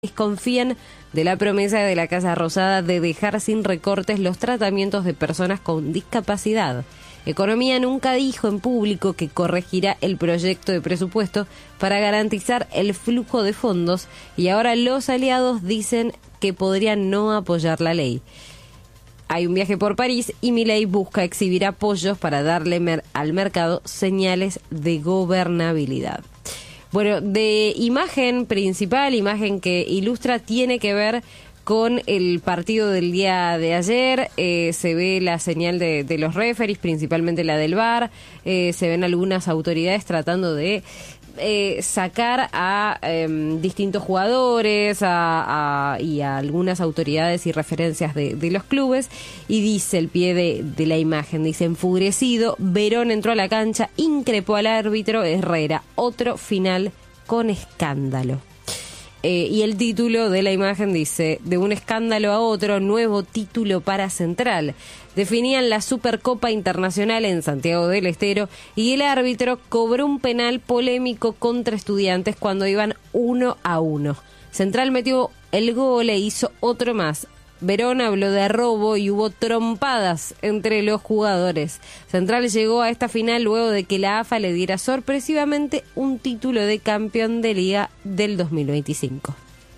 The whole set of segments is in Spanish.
desconfían de la promesa de la Casa Rosada de dejar sin recortes los tratamientos de personas con discapacidad. Economía nunca dijo en público que corregirá el proyecto de presupuesto para garantizar el flujo de fondos y ahora los aliados dicen que podrían no apoyar la ley. Hay un viaje por París y Milei busca exhibir apoyos para darle al mercado señales de gobernabilidad. Bueno, de imagen principal, imagen que ilustra, tiene que ver con el partido del día de ayer. Se ve la señal de los referees, principalmente la del VAR. Se ven algunas autoridades tratando de sacar a distintos jugadores y a algunas autoridades y referencias de los clubes, y dice el pie de la imagen, dice: enfurecido, Verón entró a la cancha, increpó al árbitro Herrera, otro final con escándalo. Y el título de la imagen dice: de un escándalo a otro, nuevo título para Central. Definían la Supercopa Internacional en Santiago del Estero y el árbitro cobró un penal polémico contra Estudiantes cuando iban 1-1. Central metió el gol e hizo otro más. Verón habló de robo y hubo trompadas entre los jugadores. Central llegó a esta final luego de que la AFA le diera sorpresivamente un título de campeón de liga del 2025.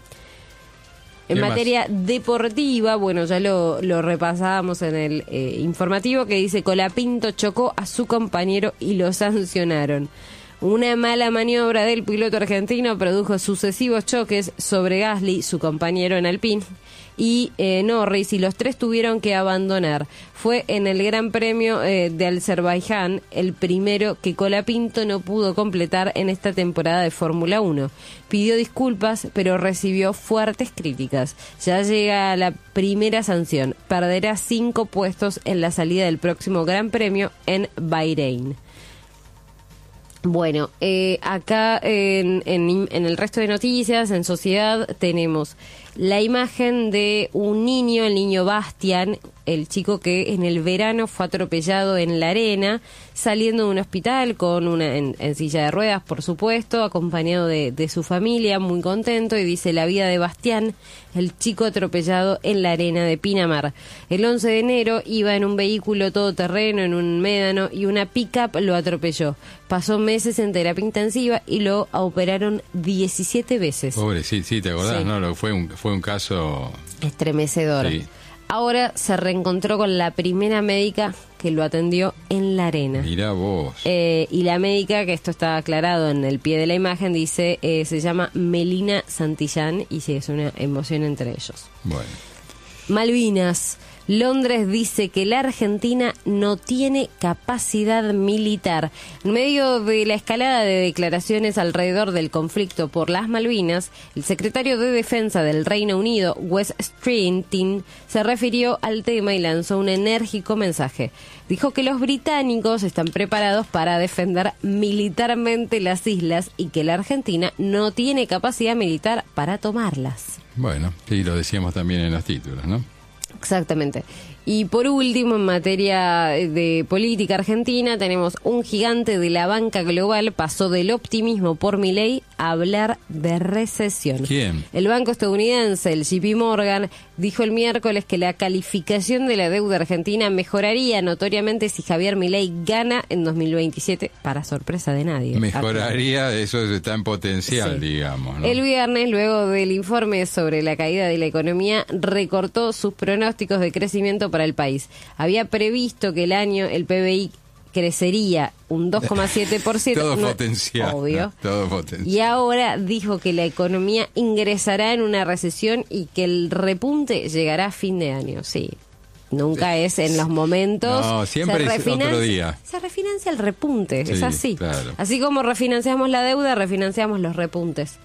En materia deportiva, bueno, ya lo repasábamos en el informativo, que dice: Colapinto chocó a su compañero y lo sancionaron. Una mala maniobra del piloto argentino produjo sucesivos choques sobre Gasly, su compañero en Alpine, y Norris, y los tres tuvieron que abandonar. Fue en el Gran Premio de Azerbaiyán el primero que Colapinto no pudo completar en esta temporada de Fórmula 1. Pidió disculpas, pero recibió fuertes críticas. Ya llega la primera sanción. Perderá 5 puestos en la salida del próximo Gran Premio en Bahrein. Bueno, acá en el resto de noticias, en Sociedad, tenemos la imagen de un niño, el niño Bastian, el chico que en el verano fue atropellado en la arena, saliendo de un hospital con en silla de ruedas, por supuesto, acompañado de su familia, muy contento, y dice: la vida de Bastián, el chico atropellado en la arena de Pinamar. El 11 de enero iba en un vehículo todoterreno, en un médano, y una pick-up lo atropelló. Pasó meses en terapia intensiva y lo operaron 17 veces. Pobre, sí, ¿te acordás? Sí. No, fue un caso estremecedor. Sí. Ahora se reencontró con la primera médica que lo atendió en la arena. Mirá vos. Y la médica, que esto está aclarado en el pie de la imagen, dice, se llama Melina Santillán, y sí, es una emoción entre ellos. Bueno. Malvinas. Londres dice que la Argentina no tiene capacidad militar. En medio de la escalada de declaraciones alrededor del conflicto por las Malvinas, el secretario de Defensa del Reino Unido, Wes Streeting, se refirió al tema y lanzó un enérgico mensaje. Dijo que los británicos están preparados para defender militarmente las islas y que la Argentina no tiene capacidad militar para tomarlas. Bueno, sí, lo decíamos también en los títulos, ¿no? Exactamente. Y por último, en materia de política argentina, tenemos un gigante de la banca global pasó del optimismo por Milei a hablar de recesión. ¿Quién? El banco estadounidense, el JP Morgan, dijo el miércoles que la calificación de la deuda argentina mejoraría notoriamente si Javier Milei gana en 2027, para sorpresa de nadie. Mejoraría, eso está en potencial, sí, digamos, ¿no? El viernes, luego del informe sobre la caída de la economía, recortó sus pronósticos de crecimiento para el país. Había previsto que el año el PBI crecería un 2,7%. Todo potencial. Obvio. Todo potencial. Y ahora dijo que la economía ingresará en una recesión y que el repunte llegará a fin de año. Sí. Nunca es en los momentos. No, siempre es otro día. Se refinancia el repunte, sí, es así. Claro. Así como refinanciamos la deuda, refinanciamos los repuntes.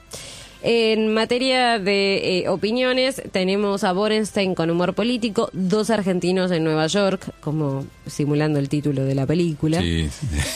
En materia de opiniones, tenemos a Borenstein con humor político, 2 argentinos en Nueva York, como simulando el título de la película. Sí.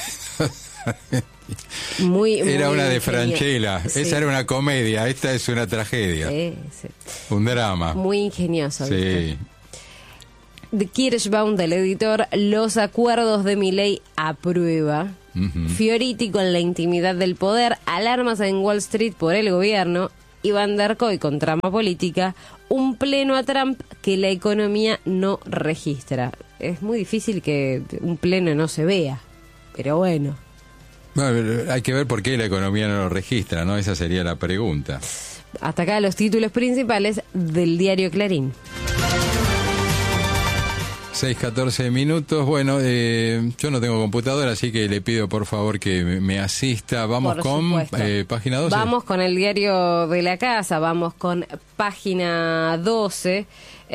Era una de Franchella, sí. Esa era una comedia, esta es una tragedia. Sí. Un drama. Muy ingenioso. Sí. ¿Viste? De Kirschbaum, del editor, los acuerdos de Milei aprueba. Fioriti con la intimidad del poder, alarmas en Wall Street por el gobierno, Y Van der Koy, con trama política, un pleno a Trump que la economía no registra. Es muy difícil que un pleno no se vea, pero bueno. Bueno, hay que ver por qué la economía no lo registra, ¿no? Esa sería la pregunta. Hasta acá los títulos principales del diario Clarín. 6:14 minutos. Bueno, yo no tengo computadora, así que le pido por favor que me asista. Vamos Por con supuesto. página 12. Vamos con el diario de la casa, vamos con página 12.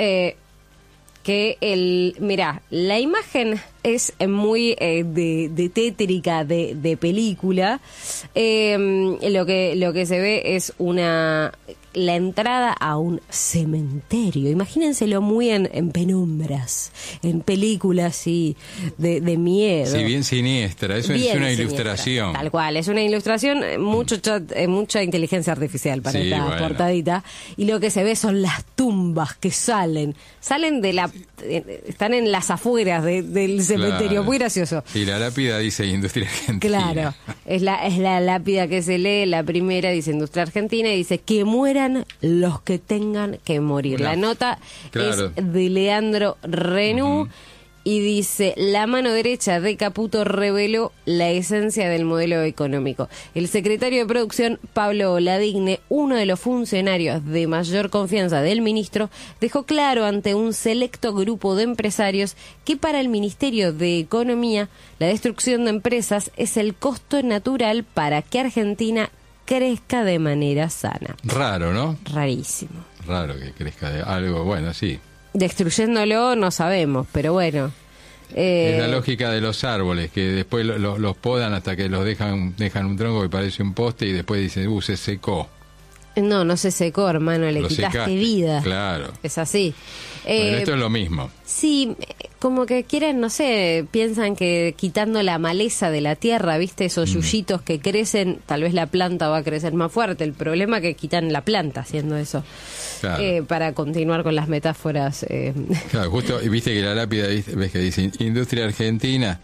Mirá, la imagen es muy de tétrica, de película. Lo que se ve es la entrada a un cementerio. Imagínenselo muy en penumbras, en películas así de miedo. Sí, bien siniestra, eso es Bien una siniestra, ilustración. Tal cual, es una ilustración, mucha inteligencia artificial para Sí, esta bueno. portadita. Y lo que se ve son las tumbas que salen están en las afueras del cementerio, Claro. muy gracioso. Y la lápida dice Industria Argentina. Claro, es la lápida que se lee, la primera dice Industria Argentina y dice que mueran los que tengan que morir. Una- La nota claro. es de Leandro Renú y dice, la mano derecha de Caputo reveló la esencia del modelo económico. El secretario de Producción, Pablo Ladigne, uno de los funcionarios de mayor confianza del ministro, dejó claro ante un selecto grupo de empresarios que para el Ministerio de Economía la destrucción de empresas es el costo natural para que Argentina crezca de manera sana. Raro, ¿no? Rarísimo. Raro que crezca de algo, bueno, sí. Destruyéndolo no sabemos, pero bueno. Es la lógica de los árboles, que después los podan hasta que los dejan un tronco que parece un poste y después dicen, se secó. No se secó, hermano, le Lo quitaste secaste, vida. claro. Es así. Bueno, esto es lo mismo. Sí, como que quieren, no sé, piensan que quitando la maleza de la tierra, ¿viste? Esos yuyitos que crecen, tal vez la planta va a crecer más fuerte. El problema es que quitan la planta haciendo eso. Claro. Para continuar con las metáforas. Claro, justo, y viste que la lápida, ves que dice Industria Argentina,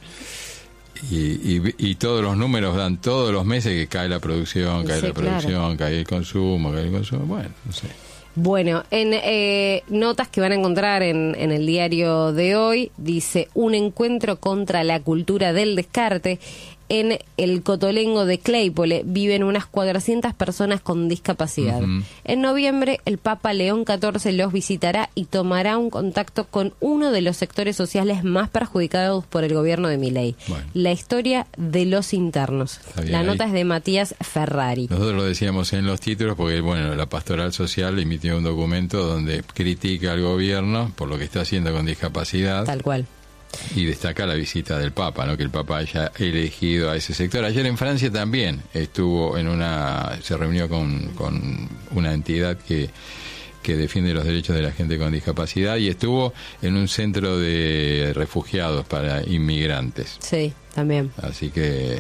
y todos los números dan todos los meses que cae la producción, cae Sí, la producción, cae el consumo, bueno, no sé. Bueno, en notas que van a encontrar en el diario de hoy, dice un encuentro contra la cultura del descarte. En el Cotolengo de Claypole viven unas 400 personas con discapacidad. En noviembre, el Papa León XIV los visitará y tomará un contacto con uno de los sectores sociales más perjudicados por el gobierno de Milei. Bueno. La historia de los internos. Está bien, La ahí. nota es de Matías Ferrari. Nosotros lo decíamos en los títulos porque, bueno, la Pastoral Social emitió un documento donde critica al gobierno por lo que está haciendo con discapacidad. Tal cual. Y destaca la visita del Papa, ¿no? Que el Papa haya elegido a ese sector. Ayer en Francia también estuvo se reunió con una entidad que defiende los derechos de la gente con discapacidad y estuvo en un centro de refugiados para inmigrantes. Sí, también. Así que,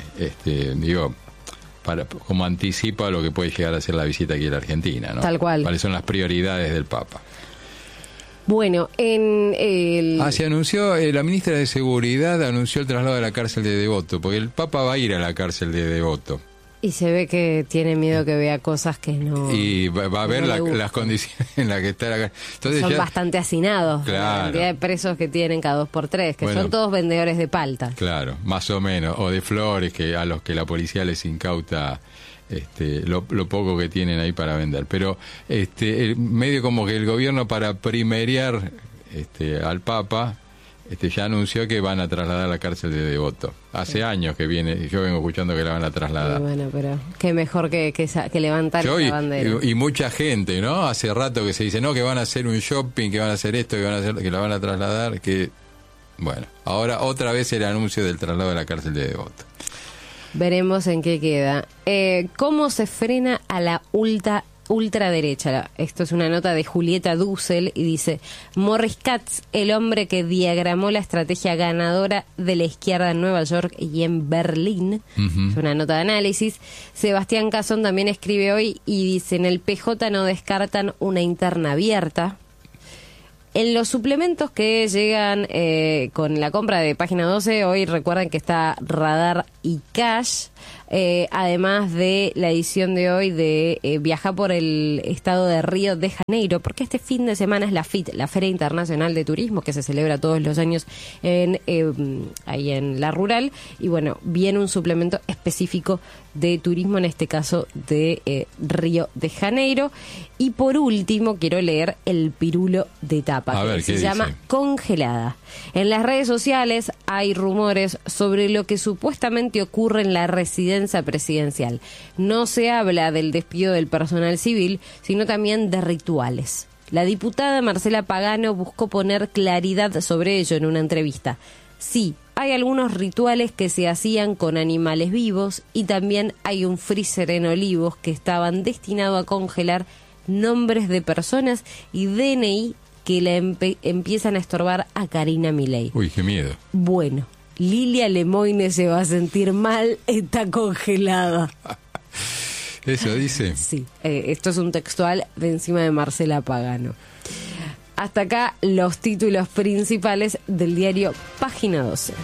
como anticipa lo que puede llegar a ser la visita aquí a la Argentina, ¿no? Tal cual. ¿Cuáles son las prioridades del Papa? Bueno, en el... Se anunció, la ministra de Seguridad anunció el traslado de la cárcel de Devoto, porque el Papa va a ir a la cárcel de Devoto. Y se ve que tiene miedo que vea cosas que no... Y va a ver no le gustan. las condiciones en las que está la cárcel. Entonces Son ya, bastante hacinados. Claro. La cantidad de presos que tienen cada 2x3, que Bueno. son todos vendedores de palta. claro, más o menos, o de flores que a los que la policía les incauta lo poco que tienen ahí para vender. Pero medio como que el gobierno, para primerear al Papa, ya anunció que van a trasladar la cárcel de Devoto. Hace años que yo vengo escuchando que la van a trasladar. Y bueno, pero qué mejor que levantar esa bandera. Y mucha gente, ¿no? Hace rato que se dice, no, que van a hacer un shopping, que van a hacer esto, que la van a trasladar, que... Bueno, ahora otra vez el anuncio del traslado de la cárcel de Devoto. Veremos en qué queda. ¿Cómo se frena a la ultraderecha? Esto es una nota de Julieta Dussel y dice: Morris Katz, el hombre que diagramó la estrategia ganadora de la izquierda en Nueva York y en Berlín. Es una nota de análisis. Sebastián Cazón también escribe hoy y dice: en el PJ no descartan una interna abierta. En los suplementos que llegan con la compra de Página 12, hoy recuerden que está Radar y Cash, además de la edición de hoy de Viajar por el estado de Río de Janeiro, porque este fin de semana es la FIT, la Feria Internacional de Turismo, que se celebra todos los años ahí en La Rural, y bueno, viene un suplemento específico de turismo, en este caso de Río de Janeiro. Y por último quiero leer el pirulo de tapa, que se llama Congelada. En las redes sociales hay rumores sobre lo que supuestamente ocurre en la residencia presidencial. No se habla del despido del personal civil, sino también de rituales. La diputada Marcela Pagano buscó poner claridad sobre ello en una entrevista. Sí, hay algunos rituales que se hacían con animales vivos y también hay un freezer en Olivos que estaban destinados a congelar nombres de personas y DNI que le empiezan a estorbar a Karina Milei. Uy, qué miedo. Bueno, Lilia Lemoine se va a sentir mal, está congelada. ¿Eso dice? Sí, esto es un textual de encima de Marcela Pagano. Hasta acá los títulos principales del diario Página 12.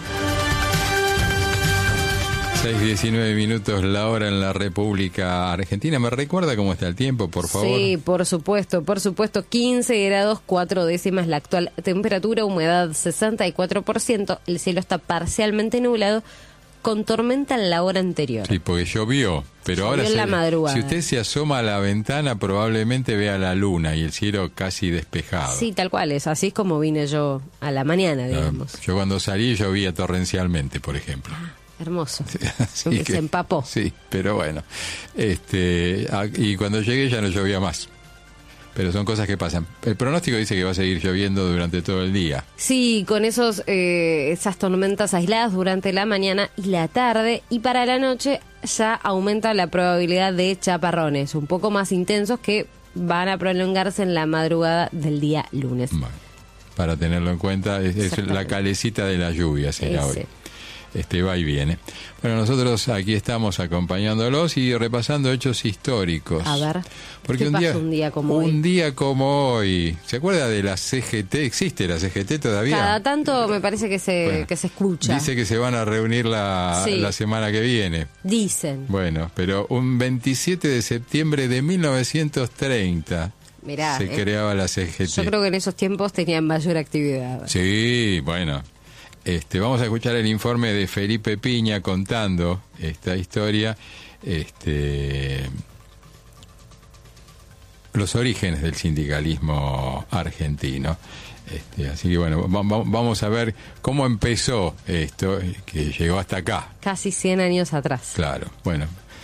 6:19 minutos la hora en la República Argentina. ¿Me recuerda cómo está el tiempo, por favor? Sí, por supuesto. 15 grados 4 décimas la actual temperatura, humedad 64%, el cielo está parcialmente nublado, con tormenta en la hora anterior. Sí, porque llovió, pero ahora en la madrugada. Si usted se asoma a la ventana, probablemente vea la luna y el cielo casi despejado. Sí, tal cual es. Así es como vine yo a la mañana, digamos. Yo cuando salí llovía torrencialmente, por ejemplo. Hermoso. Sí, se empapó. Sí, pero bueno. Y cuando llegué ya no llovía más. Pero son cosas que pasan. El pronóstico dice que va a seguir lloviendo durante todo el día. Sí, con esas tormentas aisladas durante la mañana y la tarde. Y para la noche ya aumenta la probabilidad de chaparrones, un poco más intensos, que van a prolongarse en la madrugada del día lunes. Bueno, para tenerlo en cuenta, es la calecita de la lluvia, será hoy. Va y viene. Bueno, nosotros aquí estamos acompañándolos y repasando hechos históricos. A ver, porque ¿qué pasa un día como hoy? Un día como hoy. ¿Se acuerda de la CGT? ¿Existe la CGT todavía? Cada tanto me parece que se escucha. Dice que se van a reunir la semana que viene. Dicen. Bueno, pero un 27 de septiembre de 1930... Mirá, se creaba la CGT. Yo creo que en esos tiempos tenían mayor actividad. Sí, bueno. Vamos a escuchar el informe de Felipe Piña contando esta historia, los orígenes del sindicalismo argentino. Así que bueno, vamos a ver cómo empezó esto, que llegó hasta acá. Casi 100 años atrás. Claro, bueno,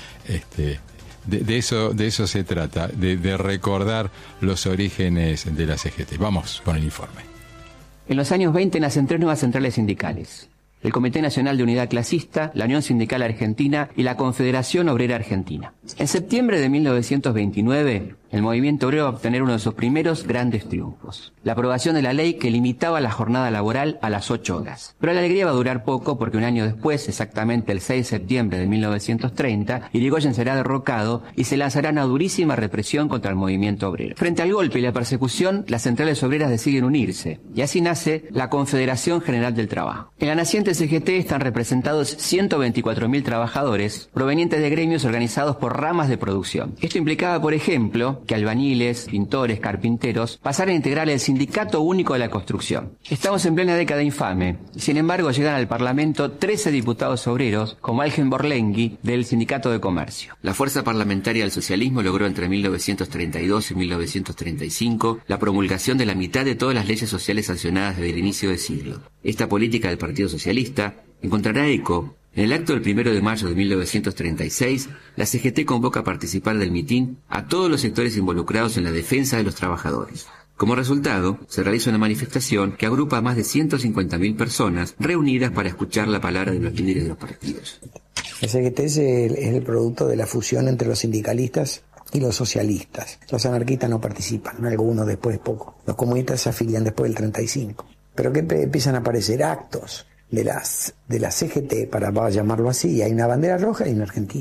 de eso se trata, de recordar los orígenes de la CGT. Vamos con el informe. En los años 20 nacen 3 nuevas centrales sindicales: el Comité Nacional de Unidad Clasista, la Unión Sindical Argentina y la Confederación Obrera Argentina. En septiembre de 1929, el movimiento obrero va a obtener uno de sus primeros grandes triunfos: la aprobación de la ley que limitaba la jornada laboral a las 8 horas. Pero la alegría va a durar poco, porque un año después, exactamente el 6 de septiembre de 1930, Irigoyen será derrocado y se lanzará una durísima represión contra el movimiento obrero. Frente al golpe y la persecución, las centrales obreras deciden unirse, y así nace la Confederación General del Trabajo. En la naciente CGT están representados 124.000 trabajadores provenientes de gremios organizados por ramas de producción. Esto implicaba, por ejemplo, que albañiles, pintores, carpinteros pasaran a integrar el Sindicato Único de la Construcción. Estamos en plena década infame, y sin embargo llegan al Parlamento 13 diputados obreros, como Algen Borlenghi, del Sindicato de Comercio. La fuerza parlamentaria del socialismo logró entre 1932 y 1935 la promulgación de la mitad de todas las leyes sociales sancionadas desde el inicio del siglo. Esta política del Partido Socialista encontrará eco. En el acto del 1 de mayo de 1936, la CGT convoca a participar del mitin a todos los sectores involucrados en la defensa de los trabajadores. Como resultado, se realiza una manifestación que agrupa a más de 150.000 personas reunidas para escuchar la palabra de los líderes de los partidos. La CGT es el producto de la fusión entre los sindicalistas y los socialistas. Los anarquistas no participan, algunos después poco. Los comunistas se afilian después del 35. Pero que empiezan a aparecer actos de la CGT, para llamarlo así, hay una bandera roja y una argentina.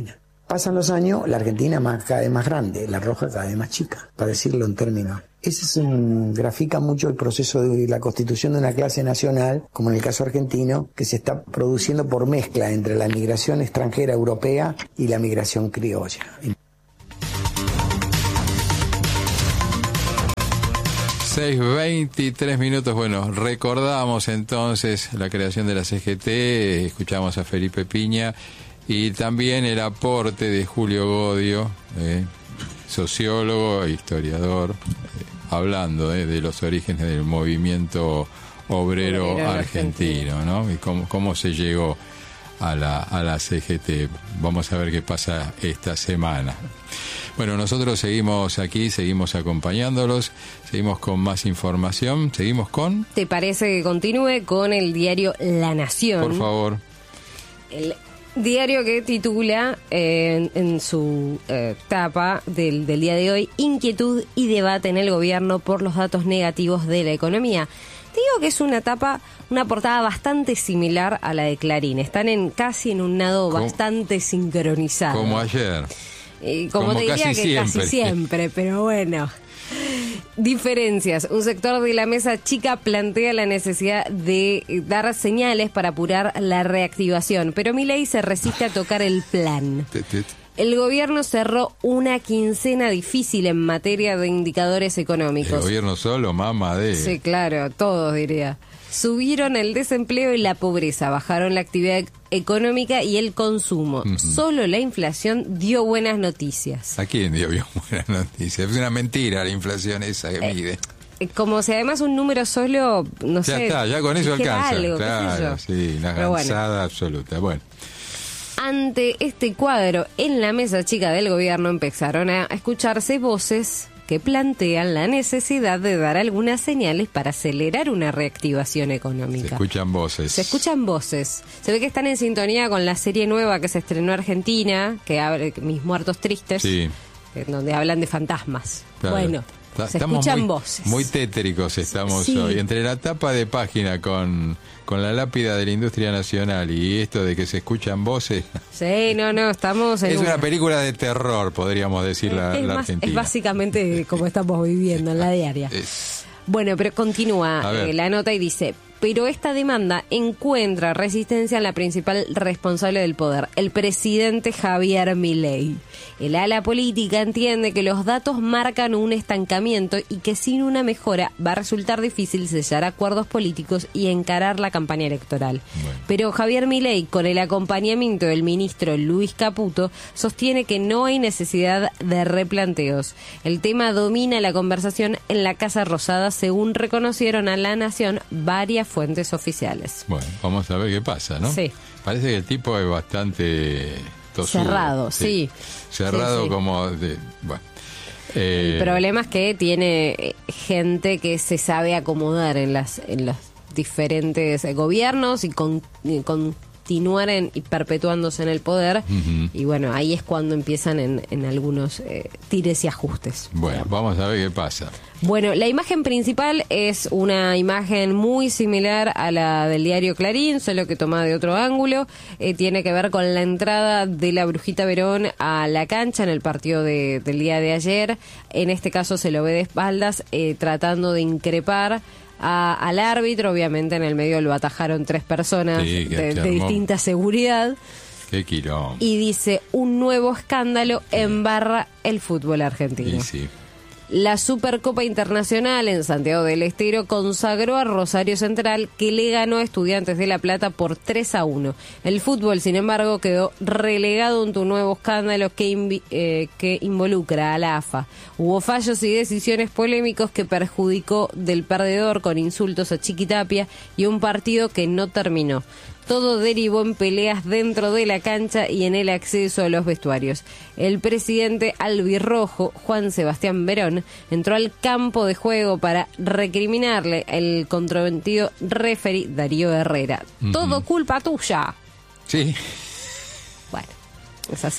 Pasan los años, la Argentina cada vez más grande, la roja cada vez más chica, para decirlo en términos. Ese grafica mucho el proceso de la constitución de una clase nacional, como en el caso argentino, que se está produciendo por mezcla entre la migración extranjera europea y la migración criolla. 6:23 minutos. Bueno, recordamos entonces la creación de la CGT, escuchamos a Felipe Piña y también el aporte de Julio Godio, sociólogo e historiador, hablando de los orígenes del movimiento obrero argentino, ¿no? Y cómo se llegó a la CGT. Vamos a ver qué pasa esta semana. Bueno, nosotros seguimos aquí, seguimos acompañándolos, seguimos con más información, seguimos con... ¿Te parece que continúe con el diario La Nación? Por favor. El diario que titula en su tapa del día de hoy, inquietud y debate en el gobierno por los datos negativos de la economía. Te digo que es una portada bastante similar a la de Clarín. Están casi en un nado bastante sincronizado. Como ayer. Como te diría que casi siempre, pero bueno. Diferencias. Un sector de la mesa chica plantea la necesidad de dar señales para apurar la reactivación, pero Milei se resiste a tocar el plan. El gobierno cerró una quincena difícil en materia de indicadores económicos. El gobierno solo, mamá de... Sí, claro, todos diría. Subieron el desempleo y la pobreza, bajaron la actividad económica y el consumo. Solo la inflación dio buenas noticias. ¿A quién dio buenas noticias? Es una mentira la inflación esa que mide. Como si además un número solo, no sé... Ya está, ya con eso alcanza. Algo, claro, sí, una gansada absoluta. Bueno. Ante este cuadro, en la mesa chica del gobierno empezaron a escucharse voces que plantean la necesidad de dar algunas señales para acelerar una reactivación económica. Se escuchan voces. Se ve que están en sintonía con la serie nueva que se estrenó en Argentina, que abre Mis Muertos Tristes, sí, donde hablan de fantasmas. Claro. Bueno, se estamos escuchan voces. Muy tétricos estamos hoy. Entre la tapa de página con la lápida de la industria nacional y esto de que se escuchan voces. Sí, no, estamos en... Es una película de terror, podríamos decir, la Argentina. Es básicamente como estamos viviendo en la diaria. Bueno, pero continúa la nota y dice... Pero esta demanda encuentra resistencia en la principal responsable del poder, el presidente Javier Milei. El ala política entiende que los datos marcan un estancamiento y que sin una mejora va a resultar difícil sellar acuerdos políticos y encarar la campaña electoral. Bueno. Pero Javier Milei, con el acompañamiento del ministro Luis Caputo, sostiene que no hay necesidad de replanteos. El tema domina la conversación en la Casa Rosada, según reconocieron a La Nación varias fuentes oficiales. Bueno, vamos a ver qué pasa, ¿no? Sí. Parece que el tipo es bastante tosudo. Cerrado, sí. Cerrado sí. Como de... Bueno. El problema es que tiene gente que se sabe acomodar en los diferentes gobiernos y continuar y perpetuándose en el poder. Y bueno, ahí es cuando empiezan en algunos tires y ajustes. Bueno, vamos a ver qué pasa. Bueno, la imagen principal es una imagen muy similar a la del diario Clarín, solo que tomada de otro ángulo. Tiene que ver con la entrada de la Brujita Verón a la cancha en el partido del día de ayer. En este caso se lo ve de espaldas, tratando de increpar al árbitro. Obviamente en el medio lo atajaron 3 personas de distinta seguridad. Qué quilombo. Y dice, un nuevo escándalo embarra el fútbol argentino. Sí. La Supercopa Internacional en Santiago del Estero consagró a Rosario Central, que le ganó a Estudiantes de La Plata por 3-1. El fútbol, sin embargo, quedó relegado ante un nuevo escándalo que involucra a la AFA. Hubo fallos y decisiones polémicos que perjudicó del perdedor con insultos a Chiquitapia y un partido que no terminó. Todo derivó en peleas dentro de la cancha y en el acceso a los vestuarios. El presidente albirrojo, Juan Sebastián Verón, entró al campo de juego para recriminarle el controvertido referee Darío Herrera. Todo culpa tuya. Sí. Bueno, es así.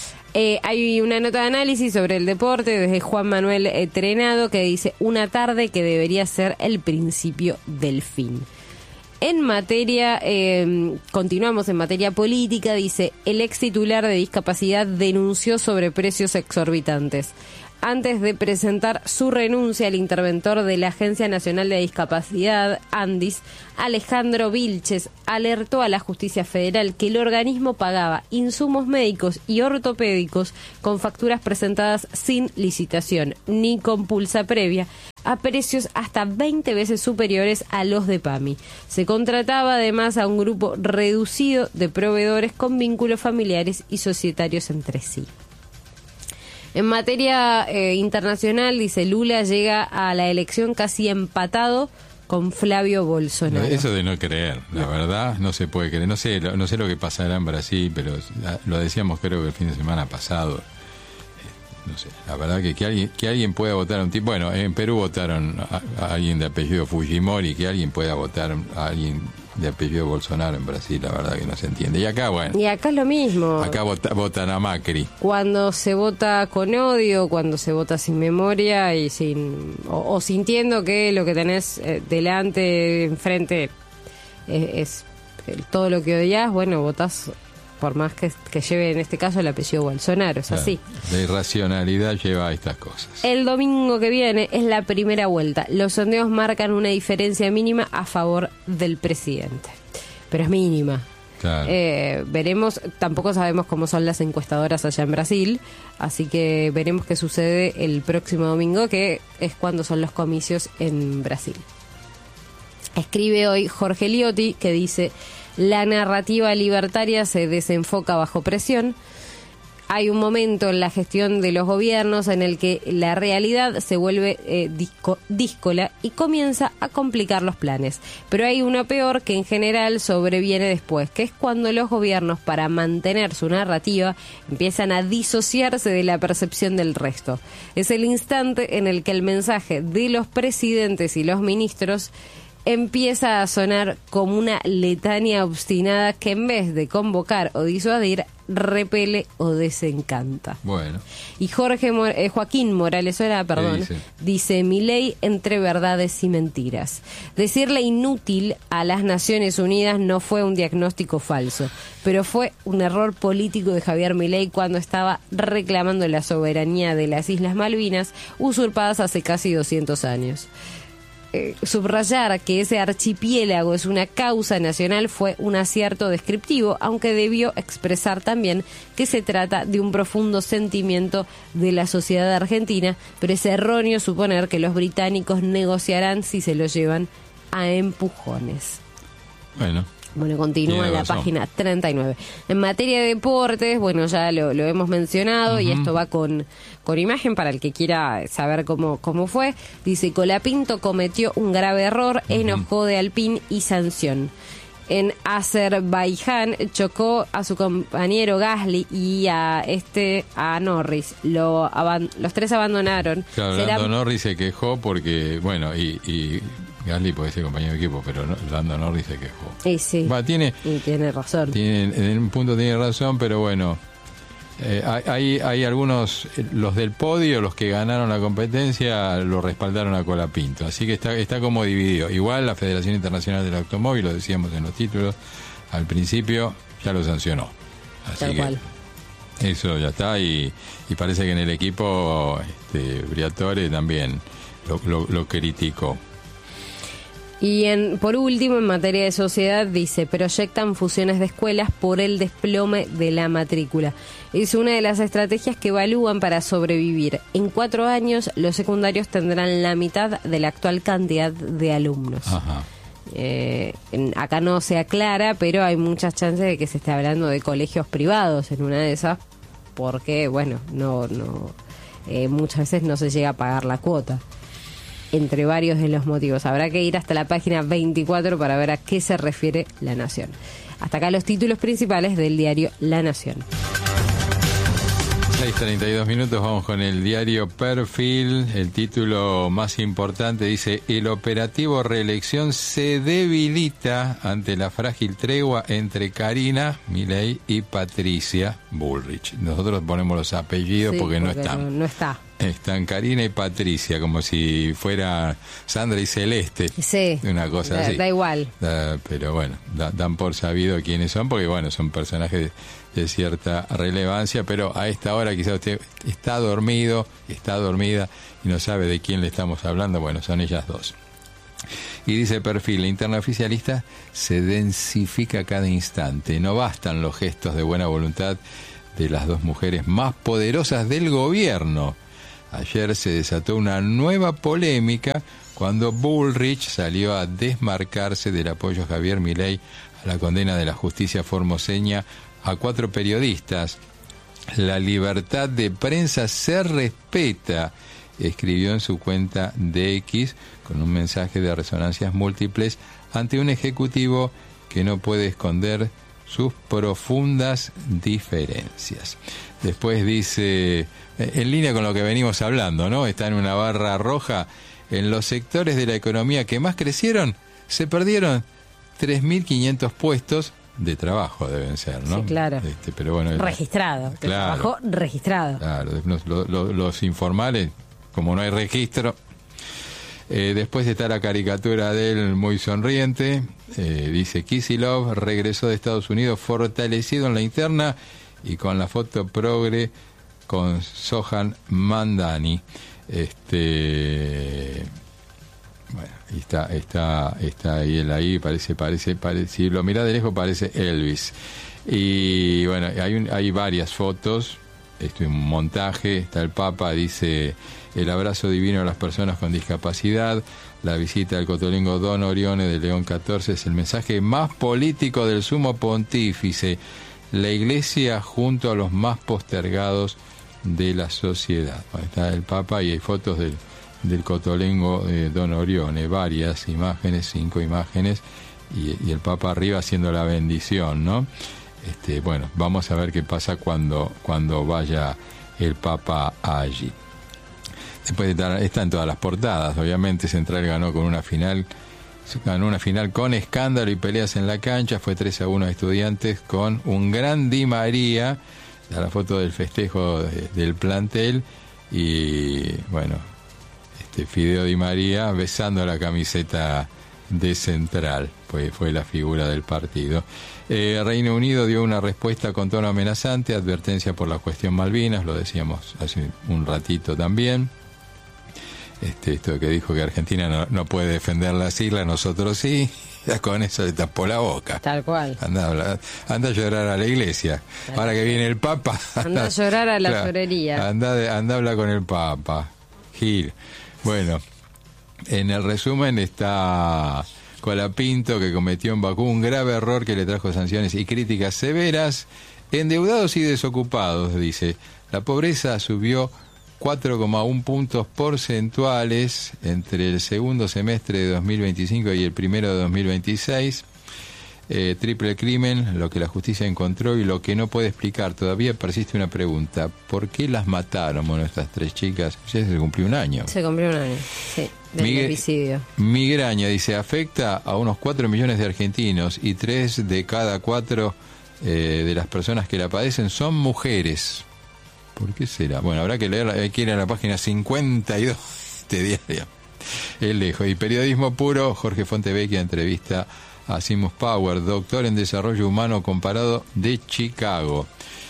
Hay una nota de análisis sobre el deporte desde Juan Manuel Trenado que dice: una tarde que debería ser el principio del fin. En materia, continuamos en materia política, dice, el ex titular de discapacidad denunció sobreprecios exorbitantes. Antes de presentar su renuncia, el interventor de la Agencia Nacional de Discapacidad, ANDIS, Alejandro Vilches, alertó a la Justicia Federal que el organismo pagaba insumos médicos y ortopédicos con facturas presentadas sin licitación ni compulsa previa, a precios hasta 20 veces superiores a los de PAMI. Se contrataba además a un grupo reducido de proveedores con vínculos familiares y societarios entre sí. En materia internacional, dice, Lula llega a la elección casi empatado con Flavio Bolsonaro. Eso de no creer, la verdad, no se puede creer. No sé lo que pasará en Brasil, pero lo decíamos creo que el fin de semana pasado. No sé, la verdad que alguien pueda votar a un tipo... Bueno, en Perú votaron a alguien de apellido Fujimori, que alguien pueda votar a alguien de apellido Bolsonaro en Brasil, la verdad que no se entiende. Y acá, bueno... Y acá es lo mismo. Acá votan a Macri. Cuando se vota con odio, cuando se vota sin memoria y o sintiendo que lo que tenés delante, enfrente, es todo lo que odias, bueno, votás... por más que lleve en este caso el apellido Bolsonaro, es así. La irracionalidad lleva a estas cosas. El domingo que viene es la primera vuelta. Los sondeos marcan una diferencia mínima a favor del presidente. Pero es mínima. Claro. Veremos, tampoco sabemos cómo son las encuestadoras allá en Brasil, así que veremos qué sucede el próximo domingo, que es cuando son los comicios en Brasil. Escribe hoy Jorge Liotti, que dice... La narrativa libertaria se desenfoca bajo presión. Hay un momento en la gestión de los gobiernos en el que la realidad se vuelve díscola y comienza a complicar los planes. Pero hay uno peor que en general sobreviene después, que es cuando los gobiernos, para mantener su narrativa, empiezan a disociarse de la percepción del resto. Es el instante en el que el mensaje de los presidentes y los ministros empieza a sonar como una litania obstinada que en vez de convocar o disuadir, repele o desencanta. Bueno. Y Joaquín Morales Sola, dice Milei entre verdades y mentiras. Decirle inútil a las Naciones Unidas no fue un diagnóstico falso, pero fue un error político de Javier Milei cuando estaba reclamando la soberanía de las Islas Malvinas, usurpadas hace casi 200 años. Subrayar que ese archipiélago es una causa nacional fue un acierto descriptivo, aunque debió expresar también que se trata de un profundo sentimiento de la sociedad argentina, pero es erróneo suponer que los británicos negociarán si se lo llevan a empujones. Bueno, continúa en la página 39. En materia de deportes, bueno, ya lo hemos mencionado, y esto va con imagen para el que quiera saber cómo fue. Dice, Colapinto cometió un grave error, enojó de Alpine y sanción. En Azerbaiyán chocó a su compañero Gasly y a Norris. Los tres abandonaron. Claro, Norris se quejó porque, bueno, y Gasly puede ser compañero de equipo, pero Lando Norris se quejó. Y sí, tiene razón. En un punto tiene razón, pero bueno, hay algunos, los del podio, los que ganaron la competencia, lo respaldaron a Colapinto. Así que está como dividido. Igual la Federación Internacional del Automóvil, lo decíamos en los títulos, al principio ya lo sancionó. Así Tal cual. Eso ya está, y parece que en el equipo Briatore también lo criticó. Y por último, en materia de sociedad, dice, proyectan fusiones de escuelas por el desplome de la matrícula. Es una de las estrategias que evalúan para sobrevivir. En 4 años, los secundarios tendrán la mitad de la actual cantidad de alumnos. Ajá. Acá no se aclara, pero hay muchas chances de que se esté hablando de colegios privados en una de esas, porque, bueno, muchas veces no se llega a pagar la cuota. Entre varios de los motivos. Habrá que ir hasta la página 24 para ver a qué se refiere La Nación. Hasta acá los títulos principales del diario La Nación. 6:32 minutos, vamos con el diario Perfil. El título más importante dice: el operativo reelección se debilita ante la frágil tregua entre Karina Milei y Patricia Bullrich. Nosotros ponemos los apellidos porque no están. No está. Están Karina y Patricia, como si fuera Sandra y Celeste. Sí. Una cosa así. Da igual. Pero bueno, dan por sabido quiénes son, porque bueno, son personajes de cierta relevancia, pero a esta hora quizás usted está dormido, está dormida y no sabe de quién le estamos hablando. Bueno, son ellas dos. Y dice Perfil, la interna oficialista se densifica cada instante. No bastan los gestos de buena voluntad de las dos mujeres más poderosas del gobierno. Ayer se desató una nueva polémica cuando Bullrich salió a desmarcarse del apoyo a Javier Milei a la condena de la justicia formoseña a 4 periodistas. La libertad de prensa se respeta, escribió en su cuenta de X con un mensaje de resonancias múltiples ante un ejecutivo que no puede esconder sus profundas diferencias. Después dice, en línea con lo que venimos hablando, ¿no? Está en una barra roja. En los sectores de la economía que más crecieron, se perdieron 3.500 puestos de trabajo, deben ser, ¿no? Sí, claro. Pero bueno, registrado. De claro, trabajo registrado. Claro, los informales, como no hay registro. Después está la caricatura de él muy sonriente. Dice, Kicillof regresó de Estados Unidos fortalecido en la interna y con la foto progre con Sohan Mandani. Bueno, está ahí él ahí, parece, si lo mirá de lejos parece Elvis. Y bueno, hay varias fotos, un montaje, está el Papa, dice el abrazo divino a las personas con discapacidad, la visita del cotolengo Don Orione de León XIV es el mensaje más político del sumo pontífice, la iglesia junto a los más postergados de la sociedad. Bueno, está el Papa y hay fotos del cotolengo Don Orione, varias imágenes, 5 imágenes, y el Papa arriba haciendo la bendición, ¿no? Bueno, vamos a ver qué pasa cuando vaya el Papa allí. Después están todas las portadas, obviamente Central ganó una final con escándalo y peleas en la cancha, fue 3-1 a Estudiantes con un gran Di María, la foto del festejo del plantel, y bueno, Fideo Di María besando la camiseta de Central, pues fue la figura del partido. Reino Unido dio una respuesta con tono amenazante, advertencia por la cuestión Malvinas, lo decíamos hace un ratito también. Esto que dijo que Argentina no puede defender las islas, nosotros sí, ya con eso le tapó la boca. Tal cual. Anda a llorar a la iglesia. Ahora que viene el Papa. Anda a llorar a la llorería. Anda a hablar con el Papa. Gil. Bueno, en el resumen está Colapinto, que cometió en Bakú un grave error que le trajo sanciones y críticas severas. Endeudados y desocupados, dice. La pobreza subió 4,1 puntos porcentuales entre el segundo semestre de 2025 y el primero de 2026. Triple crimen, lo que la justicia encontró y lo que no puede explicar. Todavía persiste una pregunta. ¿Por qué las mataron, bueno, estas 3 chicas? Ya se cumplió un año. Se cumplió un año, sí, del homicidio. Migraña, dice, afecta a unos 4 millones de argentinos y 3 de cada 4 de las personas que la padecen son mujeres. ¿Por qué será? Bueno, habrá que leer, hay que ir a la página 52 de diario. El lejos. Y periodismo puro, Jorge Fontevecchia entrevista a Seamus Power, doctor en desarrollo humano comparado de Chicago.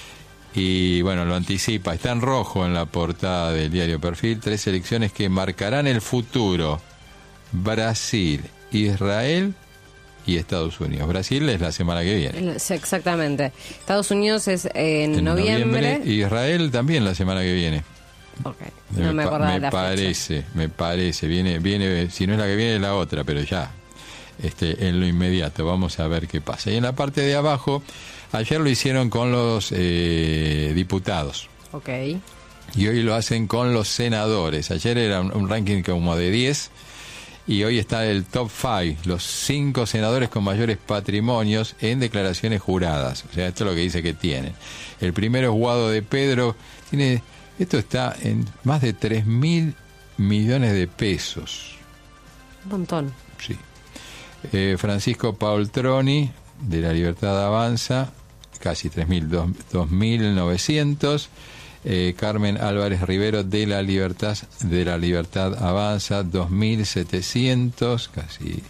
Y bueno, lo anticipa, está en rojo en la portada del diario Perfil, 3 selecciones que marcarán el futuro: Brasil, Israel y Estados Unidos. Brasil es la semana que viene. Exactamente. Estados Unidos es en noviembre. Israel también la semana que viene. Okay. No me acordaba de la fecha. Me parece. Viene, si no es la que viene, es la otra, pero ya. En lo inmediato, vamos a ver qué pasa. Y en la parte de abajo, ayer lo hicieron con los diputados. Ok. Y hoy lo hacen con los senadores. Ayer era un ranking como de 10. Y hoy está el top 5, los 5 senadores con mayores patrimonios en declaraciones juradas. O sea, esto es lo que dice que tienen. El primero es Guado de Pedro. Esto está en más de 3.000 millones de pesos. Un montón. Sí. Francisco Paultroni, de La Libertad Avanza, casi 2.900. Carmen Álvarez Rivero de La Libertad Avanza, 2.700, casi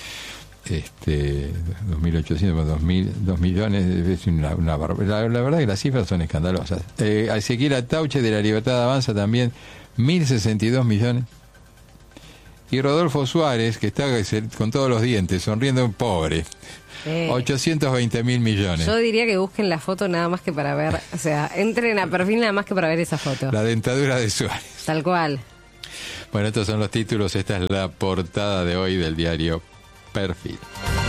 2.800, 2 millones, es una barbaridad. La verdad que las cifras son escandalosas. Ezequiel Atauche de La Libertad Avanza también, 1.062 millones. Y Rodolfo Suárez, que está con todos los dientes, sonriendo un pobre, 820.000 millones. Yo diría que busquen la foto nada más que para ver, o sea, entren a perfil nada más que para ver esa foto. La dentadura de Suárez. Tal cual. Bueno, estos son los títulos, esta es la portada de hoy del diario Perfil.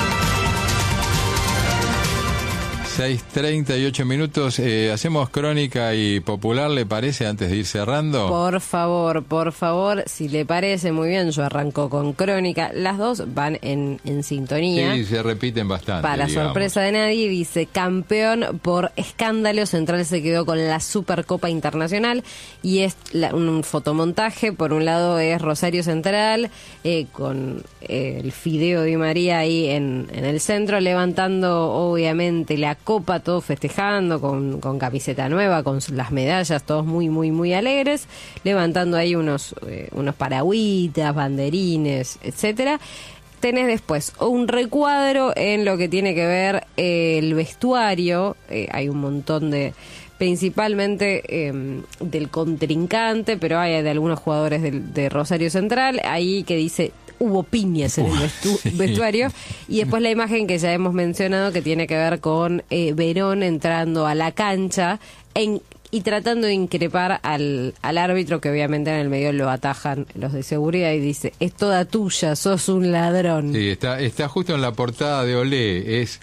6:38 minutos. ¿Hacemos crónica y popular, le parece, antes de ir cerrando? Por favor, si le parece, muy bien, yo arranco con crónica. Las dos van en sintonía. Sí, se repiten bastante. Para sorpresa de nadie, dice: campeón por escándalo, Central se quedó con la Supercopa Internacional. Y es un fotomontaje. Por un lado es Rosario Central, con el Fideo Di María ahí en el centro, levantando obviamente la copa, todos festejando con camiseta nueva, con las medallas, todos muy alegres, levantando ahí unos paragüitas, banderines, etcétera. Tenés después un recuadro en lo que tiene que ver el vestuario. Hay un montón principalmente del contrincante, pero hay de algunos jugadores de Rosario Central, ahí que dice: hubo piñas en el vestuario. Y después la imagen que ya hemos mencionado, que tiene que ver con Verón entrando a la cancha y tratando de increpar al árbitro, que obviamente en el medio lo atajan los de seguridad, y dice: es toda tuya, sos un ladrón. Sí, está justo en la portada de Olé, es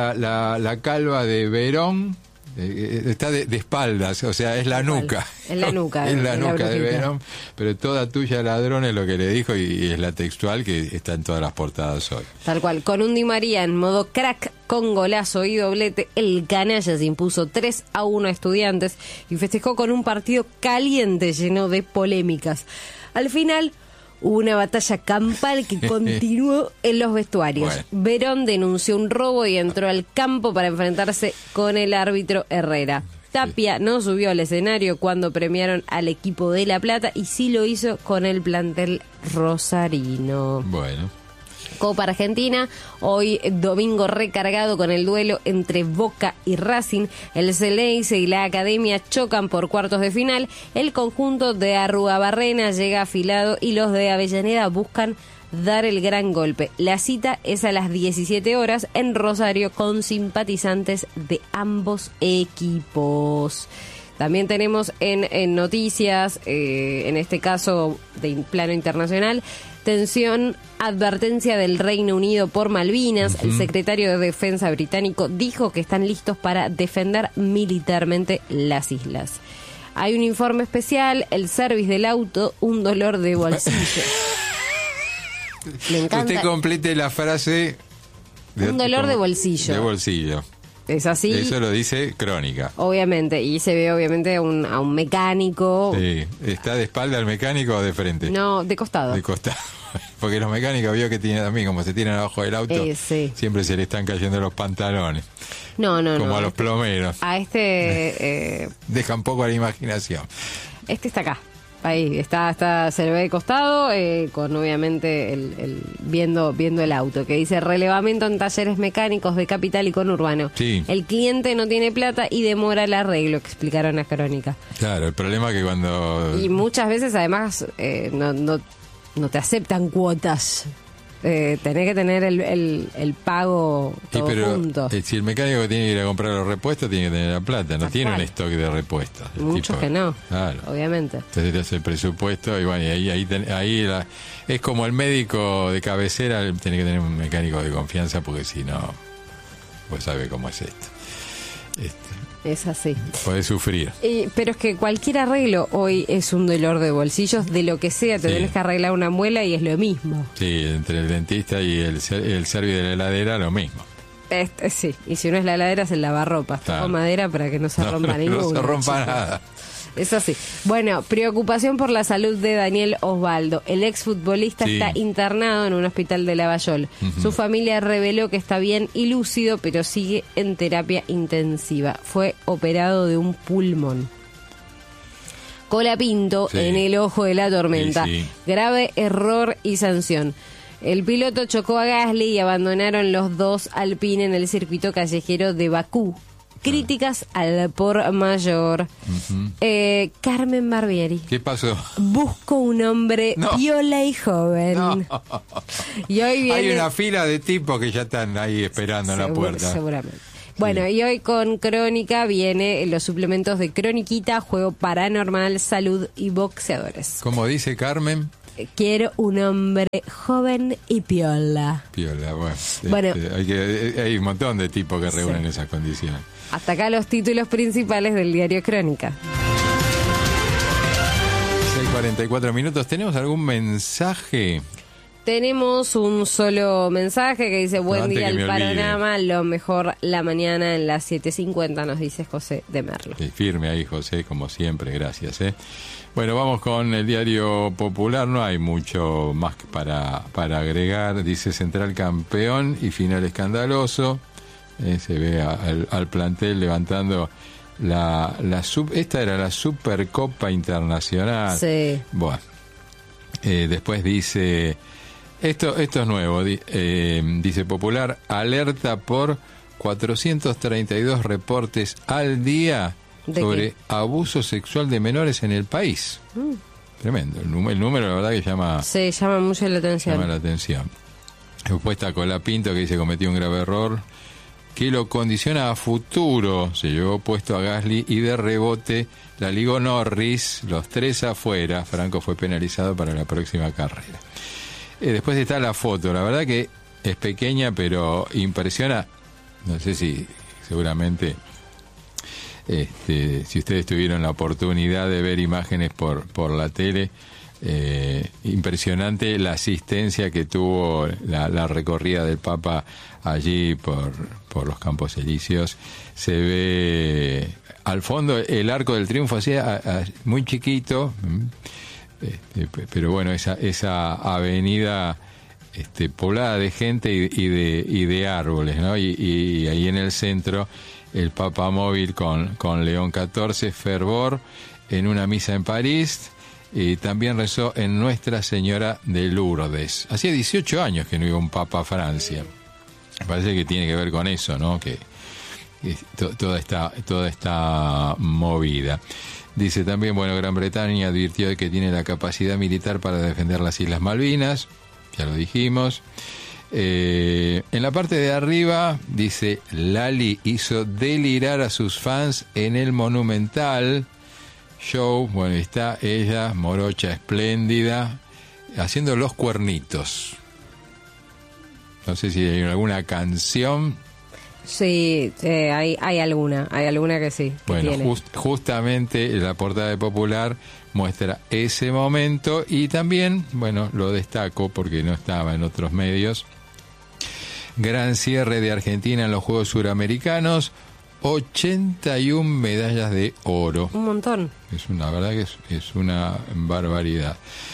la calva de Verón. Está de espaldas, o sea, es la nuca. Es la nuca. Es la nuca de Verón, pero toda tuya, ladrón, es lo que le dijo, y es la textual que está en todas las portadas hoy. Tal cual, con un Di María en modo crack, con golazo y doblete, el canalla se impuso 3-1 a Estudiantes y festejó con un partido caliente, lleno de polémicas. Al final, hubo una batalla campal que continuó en los vestuarios. Bueno. Verón denunció un robo y entró al campo para enfrentarse con el árbitro Herrera. Tapia no subió al escenario cuando premiaron al equipo de La Plata, y sí lo hizo con el plantel rosarino. Bueno. Copa Argentina, hoy domingo recargado con el duelo entre Boca y Racing. El Xeneize y la Academia chocan por cuartos de final. El conjunto de Arruabarrena llega afilado y los de Avellaneda buscan dar el gran golpe. La cita es a las 17 horas en Rosario, con simpatizantes de ambos equipos. También tenemos en noticias, en este caso de plano internacional, tensión, advertencia del Reino Unido por Malvinas. El secretario de Defensa británico dijo que están listos para defender militarmente las islas. Hay un informe especial, el service del auto, un dolor de bolsillo. Me encanta. Usted complete la frase. Un dolor de bolsillo. De bolsillo. Es así. Eso lo dice Crónica. Obviamente, y se ve obviamente a un mecánico. Sí. ¿Está de espalda el mecánico o de frente? No, de costado. De costado. Porque los mecánicos, vio que tienen también, como se tiran abajo del auto, sí. Siempre se le están cayendo los pantalones. No. Como a los plomeros. A este... Dejan poco a la imaginación. Este está acá. Ahí está, se le ve de costado, con obviamente viendo el auto, que dice: relevamiento en talleres mecánicos de Capital y Conurbano. Sí. El cliente no tiene plata y demora el arreglo, explicaron a Crónica. Claro, el problema es que cuando... Y muchas veces además no te aceptan cuotas. Tenés que tener el pago todo junto. Si el mecánico tiene que ir a comprar los repuestos, tiene que tener la plata, no tiene un stock de repuestos. Muchos que no, claro. Obviamente. Entonces te hace el presupuesto y bueno, es como el médico de cabecera, tiene que tener un mecánico de confianza, porque si no, pues sabe cómo es esto. Es así. Puede sufrir. Pero es que cualquier arreglo hoy es un dolor de bolsillos, de lo que sea. Te tenés que arreglar una muela y es lo mismo. Sí, entre el dentista y el servicio de la heladera, lo mismo. Sí, y si no es la heladera, es el lavarropas. Claro. Toco madera para que no se rompa ninguno. No se rompa chicos. nada. Es así. Bueno, preocupación por la salud de Daniel Osvaldo. El exfutbolista está internado en un hospital de Lavallol. Su familia reveló que está bien y lúcido, pero sigue en terapia intensiva. Fue operado de un pulmón. Colapinto Sí. en el ojo de la tormenta. Sí, sí. Grave error y sanción. El piloto chocó a Gasly y abandonaron los dos Alpine en el circuito callejero de Bakú. Críticas al por mayor. Carmen Barbieri. ¿Qué pasó? Busco un hombre No. piola y joven. No. Y hoy viene... Hay una fila de tipos que ya están ahí esperando en la puerta. Seguramente. Bueno, y hoy con Crónica viene los suplementos de Croniquita, Juego Paranormal, Salud y Boxeadores. Como dice Carmen, Quiero un hombre joven y piola. piola, Bueno. hay un montón de tipos que reúnen esas condiciones. Hasta acá los títulos principales del diario Crónica. 6:44 minutos. ¿Tenemos algún mensaje? Tenemos un solo mensaje que dice: buen Antes día que me al olvide. panorama, lo mejor la mañana en las 7:50, nos dice José de Merlo. Firme ahí, José, como siempre, gracias. Bueno, vamos con el diario Popular. No hay mucho más para agregar. Dice Central campeón y final escandaloso. Se ve al plantel levantando esta era la Supercopa Internacional. Sí. Bueno, después dice, esto es nuevo, dice Popular, alerta por 432 reportes al día ¿De sobre qué? abuso sexual de menores en el país. Tremendo, el número la verdad que llama Mucho la atención. la atención. Después está Colapinto, que dice cometió un grave error que lo condiciona a futuro. Se llevó puesto a Gasly y de rebote la ligó Norris, los tres afuera. Franco fue penalizado para la próxima carrera. Después está la foto, la verdad que es pequeña pero impresiona. No sé si seguramente si ustedes tuvieron la oportunidad de ver imágenes por la tele, impresionante la asistencia que tuvo la recorrida del Papa allí por los Campos Elíseos. Se ve al fondo el Arco del Triunfo, así muy chiquito, pero bueno, esa avenida poblada de gente y de árboles, ¿no? Y ahí en el centro el Papa móvil con León XIV, fervor en una misa en París. Y también rezó en Nuestra Señora de Lourdes. Hacía 18 años que no iba un papa a Francia. Me parece que tiene que ver con eso, ¿no? Que toda esta movida. Dice también, bueno, Gran Bretaña advirtió de que tiene la capacidad militar para defender las Islas Malvinas. Ya lo dijimos. En la parte de arriba dice, Lali hizo delirar a sus fans en el Monumental Show. Bueno, está ella, morocha, espléndida, haciendo los cuernitos. No sé si hay alguna canción. Sí, hay alguna que sí. Que Bueno, tiene. justamente la portada de Popular muestra ese momento y también, bueno, lo destaco porque no estaba en otros medios. Gran cierre de Argentina en los Juegos Suramericanos. 81 medallas de oro. Un montón. La verdad que es una barbaridad.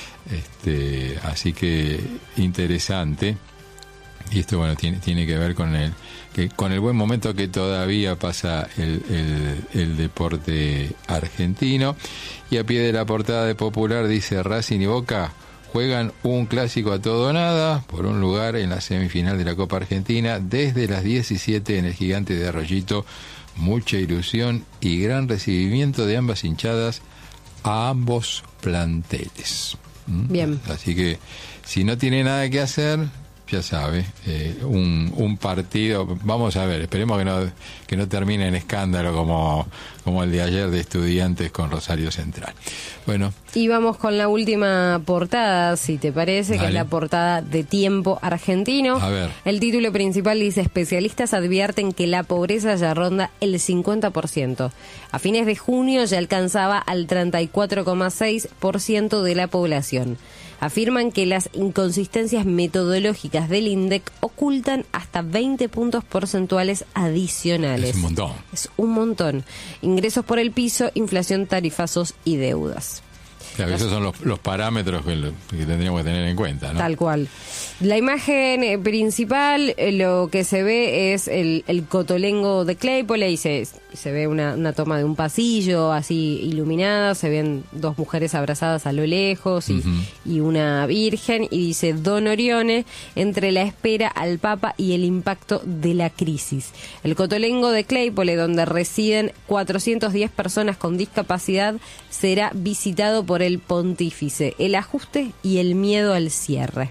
Así que interesante. Y esto, bueno, tiene que ver con el buen momento que todavía pasa el deporte argentino. Y a pie de la portada de Popular dice: Racing y Boca juegan un clásico a todo o nada por un lugar en la semifinal de la Copa Argentina desde las 17 en el Gigante de Arroyito. Mucha ilusión y gran recibimiento de ambas hinchadas a ambos planteles. Bien. Así que si no tiene nada que hacer, ya sabe, un partido, vamos a ver, esperemos que no termine en escándalo como el de ayer de Estudiantes con Rosario Central. Bueno. Y vamos con la última portada, si te parece, Dale. que es la portada de Tiempo Argentino. A ver. El título principal dice: especialistas advierten que la pobreza ya ronda el 50%. A fines de junio ya alcanzaba al 34,6% de la población. Afirman que las inconsistencias metodológicas del INDEC ocultan hasta 20 puntos porcentuales adicionales. Es un montón. Es un montón. Ingresos por el piso, inflación, tarifazos y deudas. Claro, esos son los parámetros que tendríamos que tener en cuenta, ¿no? Tal cual. La imagen principal, lo que se ve es el Cotolengo de Claypole, y se ve una toma de un pasillo así iluminada, se ven dos mujeres abrazadas a lo lejos y una virgen, y dice Don Orione, entre la espera al Papa y el impacto de la crisis. El Cotolengo de Claypole, donde residen 410 personas con discapacidad, será visitado por el pontífice. El ajuste y el miedo al cierre.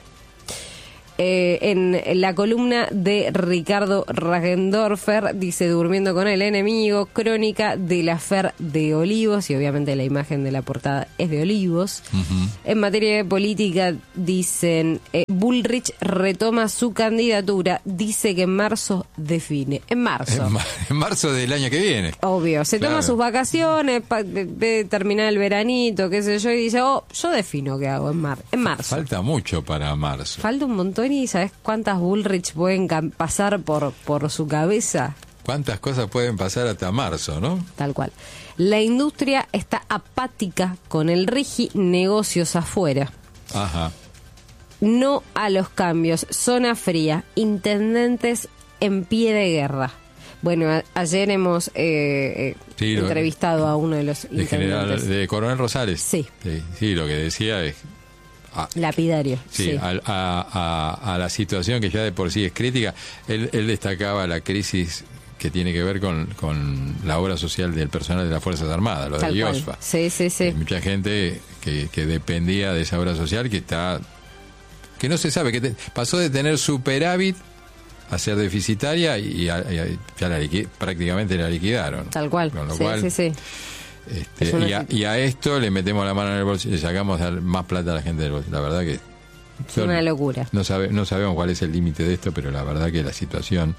En la columna de Ricardo Ragendorfer dice Durmiendo con el enemigo, crónica de la Fer de Olivos, y obviamente la imagen de la portada es de Olivos. En materia de política dicen Bullrich retoma su candidatura, dice que en marzo define. En marzo. En marzo del año que viene. Obvio, se Claro. toma sus vacaciones, ve terminar el veranito, qué sé yo, y dice, yo defino qué hago en marzo. Falta mucho para marzo. Falta un montón, y ¿sabes cuántas Bullrich pueden pasar por su cabeza? ¿Cuántas cosas pueden pasar hasta marzo, no? Tal cual. La industria está apática con el Rigi, negocios afuera. Ajá. No a los cambios, zona fría, intendentes en pie de guerra. Bueno, ayer hemos entrevistado a uno de los De general, intendentes. de Coronel Rosales. Sí. Sí, lo que decía es... Lapidario. Sí, Sí. a la situación que ya de por sí es crítica. Él destacaba la crisis que tiene que ver con la obra social del personal de las Fuerzas Armadas, lo Tal de cual. IOSFA. Sí. Hay mucha gente que dependía de esa obra social que no se sabe, pasó de tener superávit a ser deficitaria y ya prácticamente la liquidaron. Tal cual. Con lo cual, Sí. Es una y a esto le metemos la mano en el bolsillo y le sacamos más plata a la gente del bolsillo. La verdad que Es una locura. no sabemos cuál es el límite de esto, pero la verdad que la situación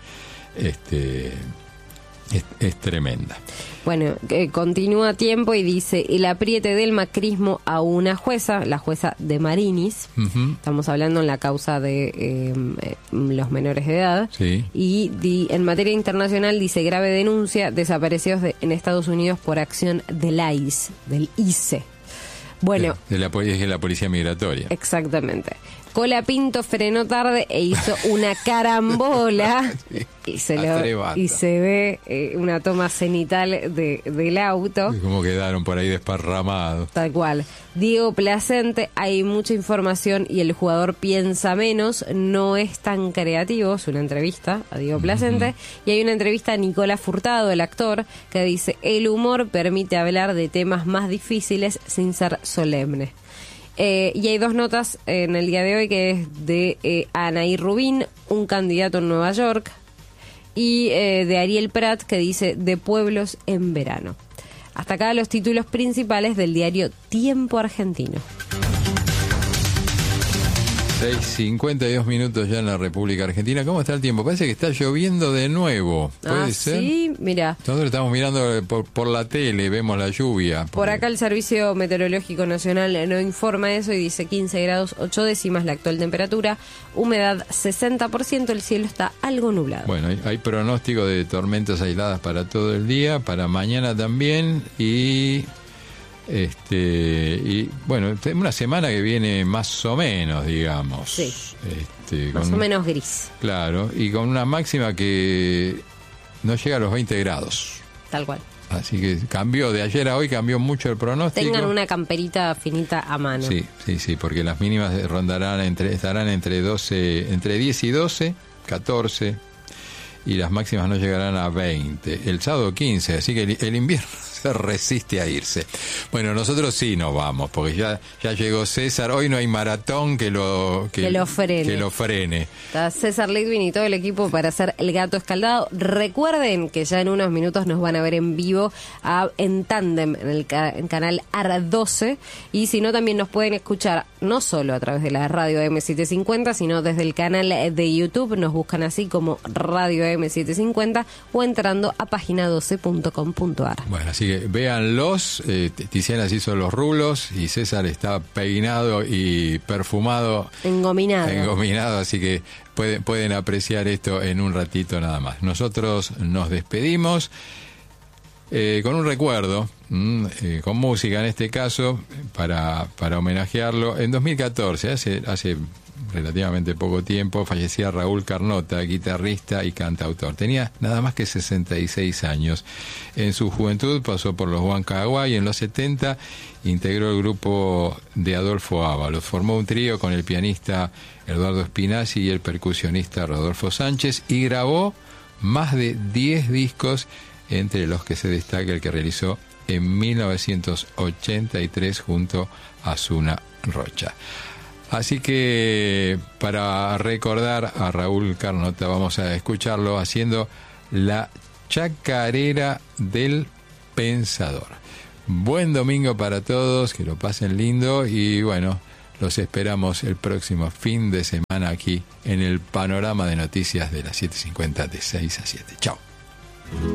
es tremenda. Bueno, continúa tiempo y dice el apriete del macrismo a una jueza, la jueza de Marinis. Estamos hablando en la causa de los menores de edad. Sí. Y en materia internacional dice grave denuncia, desaparecidos en Estados Unidos por acción del ICE. Bueno, de la policía migratoria. exactamente. Colapinto frenó tarde e hizo una carambola y se ve una toma cenital del auto. Como quedaron por ahí desparramados. Tal cual. Diego Placente, hay mucha información y el jugador piensa menos, no es tan creativo. Es una entrevista a Diego Placente. Y hay una entrevista a Nicolás Furtado, el actor, que dice, el humor permite hablar de temas más difíciles sin ser solemne. Y hay dos notas en el día de hoy, que es de Anaí Rubín, un candidato en Nueva York, y de Ariel Prat, que dice de pueblos en verano. Hasta acá los títulos principales del diario Tiempo Argentino. 6:52 minutos ya en la República Argentina. ¿Cómo está el tiempo? Parece que está lloviendo de nuevo. ¿Puede ser? Sí, mira. Nosotros estamos mirando por la tele, vemos la lluvia. Por acá el Servicio Meteorológico Nacional no informa eso y dice 15 grados 8 décimas la actual temperatura, humedad 60%, el cielo está algo nublado. Bueno, hay pronóstico de tormentas aisladas para todo el día, para mañana también y bueno, una semana que viene más o menos, digamos. Sí. Más o menos gris. Claro, y con una máxima que no llega a los 20 grados. Tal cual. Así que cambió, de ayer a hoy cambió mucho el pronóstico. Tengan una camperita finita a mano. Sí, porque las mínimas estarán entre 10 y 12, 14, y las máximas no llegarán a 20. El sábado 15, así que el invierno se resiste a irse. Bueno, nosotros sí nos vamos, porque ya llegó César. Hoy no hay maratón que lo frene. Está César Lidwin y todo el equipo para hacer el gato escaldado. Recuerden que ya en unos minutos nos van a ver en vivo en tándem en el canal AR12, y si no también nos pueden escuchar no solo a través de la radio M750, sino desde el canal de YouTube. Nos buscan así como Radio M750 o entrando a página12.com.ar. Bueno, así que véanlos. Tiziana se hizo los rulos y César está peinado y perfumado. Engominado, así que pueden apreciar esto en un ratito nada más. Nosotros nos despedimos con un recuerdo, con música en este caso, para homenajearlo. En 2014, hace relativamente poco tiempo, fallecía Raúl Carnota, guitarrista y cantautor. Tenía nada más que 66 años. En su juventud pasó por los Huancahuay y en los 70 integró el grupo de Adolfo Ábalos. Formó un trío con el pianista Eduardo Spinazzi y el percusionista Rodolfo Sánchez y grabó más de 10 discos, entre los que se destaca el que realizó en 1983 junto a Zuna Rocha. Así que para recordar a Raúl Carnota vamos a escucharlo haciendo La Chacarera del Pensador. Buen domingo para todos, que lo pasen lindo y bueno, los esperamos el próximo fin de semana aquí en el Panorama de Noticias de las 7:50 de 6 a 7. Chao.